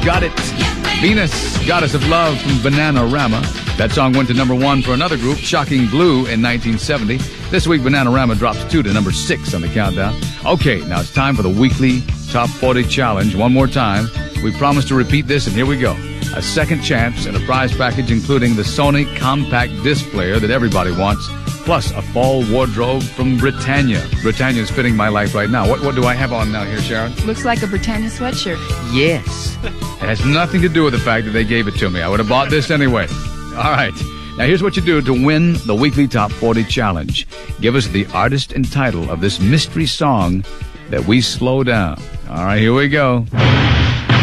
Got It. Venus, Goddess of Love from Bananarama. That song went to number 1 for another group, Shocking Blue, in 1970. This week, Bananarama drops 2 to number 6 on the countdown. Okay, now it's time for the weekly Top 40 Challenge. One more time. We promised to repeat this, and here we go. A second chance and a prize package including the Sony compact disc player that everybody wants, plus a fall wardrobe from Britannia. Britannia's fitting my life right now. What do I have on now here, Sharon? Looks like a Britannia sweatshirt. Yes. It has nothing to do with the fact that they gave it to me. I would have bought this anyway. All right. Now, here's what you do to win the weekly Top 40 Challenge. Give us the artist and title of this mystery song that we slow down. All right, here we go.